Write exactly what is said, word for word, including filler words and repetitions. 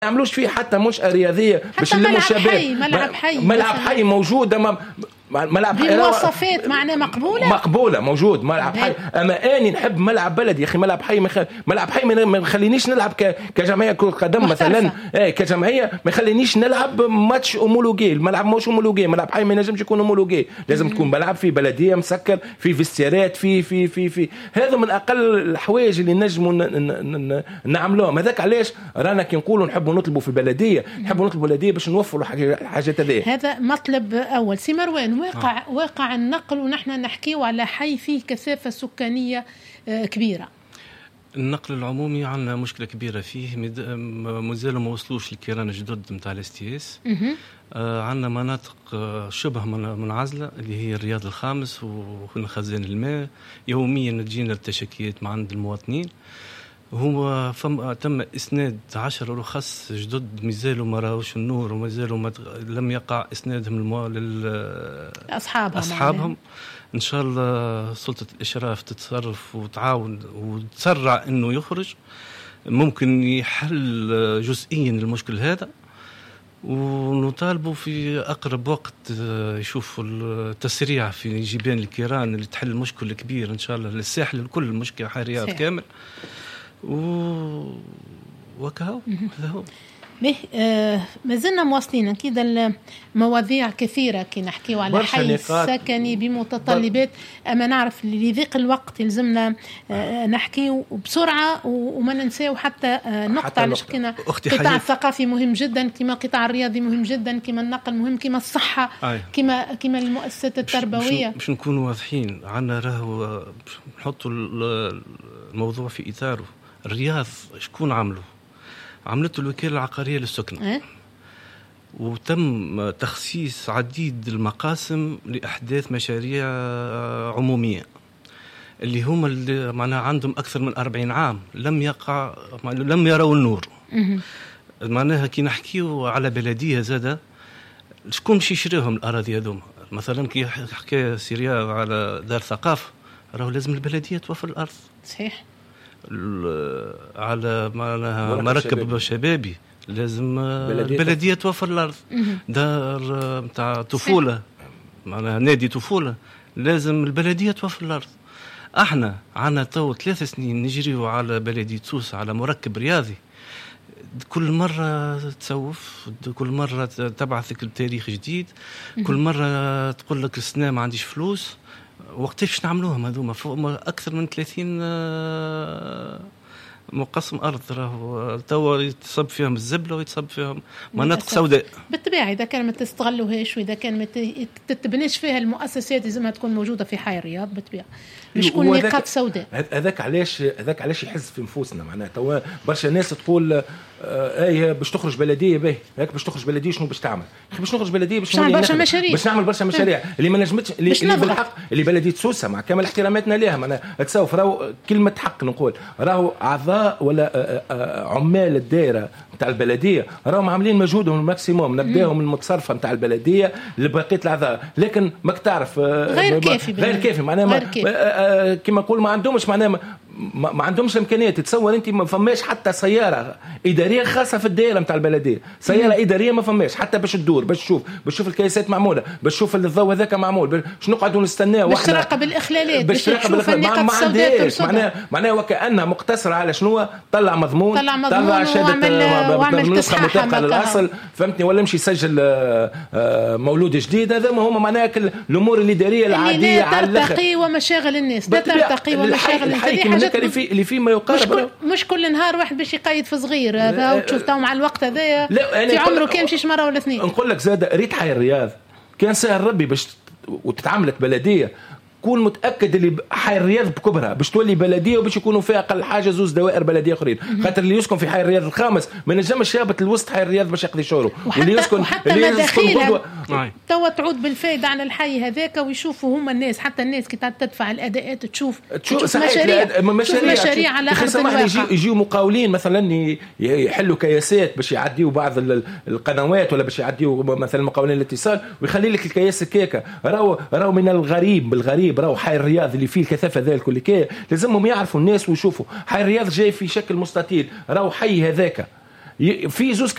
يعملوش فيه حتى منشأة رياضية باش يلموا الشباب. ملعب حي ملعب حي موجود، اما ملعب حي بمواصفات معناه مقبولة مقبولة موجود ملعب حي. اما اني نحب ملعب بلدي يا اخي. ملعب حي مخ... ملعب حي ما يخلينيش نلعب ك... كجمعية كرة قدم مثلا. ايه كجمعية ما يخلينيش نلعب ماتش اومولوجي. الملعب مش اومولوجي، ملعب حي ما ينجمش يكون اومولوجي. لازم م- تكون ملعب في بلدية مسكر، في فيستيرات، في في في في هذا من اقل الحوايج اللي نجموا ن... ن... ن... نعملوهم. هذاك علاش رانا كي نقولوا نحبوا نطلبوا في البلدية، نحبوا نطلبوا البلدية باش نوفروا الحاجات هذه. هذا مطلب اول. سي مروان، واقع آه. واقع النقل، ونحن نحكيو على حي فيه كثافة سكانية كبيرة. النقل العمومي عندنا مشكلة كبيرة فيه، مازالوا ما وصلوش الكيران الجدد متاع الاستياس. آه عندنا مناطق شبه منعزلة اللي هي الرياض الخامس وخزان الماء. يوميا تجينا التشكيات مع عند المواطنين. هو فم تم إسناد عشر رخص جدد مازالوا ما راوش النور، ومازالوا ما لم يقع إسنادهم المو... لأصحابهم أصحابهم. إن شاء الله سلطة الإشراف تتصرف وتعاون وتسرع إنه يخرج، ممكن يحل جزئيا المشكل هذا. ونطالبوا في أقرب وقت يشوفوا التسريع في جبال الكيران اللي تحل مشكل كبير إن شاء الله للساحل الكل، مشكلة حريات كامل. و وكهو هذا هو. به آه ما زلنا مواصلين أكيد المواضيع كثيرة كي نحكيو على حي سكني بمتطلبات، أما نعرف لضيق الوقت يلزمنا آه نحكيو بسرعة وما ننساو حتى آه نقطة على حكينا. قطاع الثقافي مهم جدا، كما القطاع الرياضي مهم جدا، كما النقل مهم، كما الصحة، كما كما المؤسسات التربوية. مش نكون واضحين عنا راهو نحطوا الموضوع في إطاره. الرياض شكون عمله؟ عملته الوكالة العقارية للسكن. أه؟ وتم تخصيص عديد المقاسم لإحداث مشاريع عمومية اللي هم اللي معناها عندهم أكثر من أربعين عام لم يقع لم يروا النور. أه. معناها كي نحكيو على بلدية زادة شكون باش يشريهم الأراضي هذوما؟ مثلا كي حكى سيريا على دار ثقافة، راهو لازم البلدية توفر الأرض. صحيح. على مركب شبابي لازم البلدية توفر الأرض. دار متاع طفولة معناها نادي طفولة لازم البلدية توفر الأرض. احنا عنا تو ثلاث سنين نجريو على بلدية سوسة على مركب رياضي، كل مرة تسوف، كل مرة تبعثك التاريخ جديد، كل مرة تقول لك السنة ما عنديش فلوس. وقتاش نعملوهم هذوما فوق أكثر من ثلاثين مقسم أرض، راهو توا يتصب فيهم الزبلة ويتصب فيهم مناطق سوداء. بالطبيعة إذا كان ما تستغلوهاش وإذا كان ما تتبنيش فيها المؤسسات لازمها تكون موجودة في حي الرياض بالطبيعة، مش تكون نقاط سوداء. هذاك علاش هذاك علاش يحس في نفوسنا معناها توا برشا ناس تقول آه ايه باش تخرج بلديه باهي هيك باش تخرج بلديه شنو باش تعمل؟ باش نخرج بلديه باش نعمل برشا مشاريع، باش نعمل برشا مشاريع اللي ما نجمتش اللي, اللي بالحق اللي بلديه سوسه مع كامل احتراماتنا لها معناها تساوف. راهو كلمه حق نقول راهو اعضاء ولا آآ آآ عمال الدائره نتاع البلديه راهم عاملين مجهودهم الماكسيموم، نبداهم من المتصرفه نتاع البلديه لبقيه الاعضاء، لكن ماك تعرف غير كافي غير كافي معناها كما نقول ما عندهمش معناها ما, ما عندهمش امكانيات. تتصور انت ما فماش حتى سياره اداريه خاصه في الدائره نتاع البلديه، سياره مم. اداريه ما فماش حتى باش تدور باش تشوف باش تشوف الكيسات معموله باش تشوف الضوء هذاك معمول باش نقعدوا نستناه باش تراقب الاخلالات باش تراقب الاخلالات ما عندهاش معناها معناها وكانها مقتصره على شنو طلع مضمون طلع مضمون طلع شهاده وعمل نسخه مطابقه للاصل فهمتني، ولا مشي يسجل مولود جديد. هذا ما هما معناها الامور الاداريه العاديه على ترتقي ومشاغل الناس لا ترتقي ومشاغل الناس اللي في اللي في ما يقارب. مش, مش كل نهار واحد باش يقيد في صغير هذا وتشوف تو مع الوقت هذايا في عمره كان مشيش مره ولا اثنين. نقول لك زاد ريت حي الرياض كان سهل ربي باش وتتعاملت بلديه، كون متاكد اللي حي الرياض بكبرها باش تولي بلديه وباش يكونوا فيها اقل حاجه زوز دوائر بلديه اخرين، خاطر اللي يسكن في حي الرياض الخامس ما نجمش يهبط الوسط حي الرياض باش يقضي شهره، واللي يسكن اللي يسكن توا تعود بالفائده على الحي هذاك ويشوفوا هما الناس حتى الناس كي تدفع الاداءات تشوف تشوف مشاريع مشاريع, مشاريع على ارض الواقع. يجيو مقاولين مثلا يحلوا كياسات باش يعديوا بعض القنوات ولا باش يعديوا مثلا مقاولين الاتصال ويخلي لك الكياس كيكه. راهو راهو من الغريب بالغريب راهو حي الرياض اللي فيه الكثافه ذلك كل لازمهم يعرفوا الناس ويشوفوا حي الرياض جاي في شكل مستطيل، راهو حي هذاك في زوز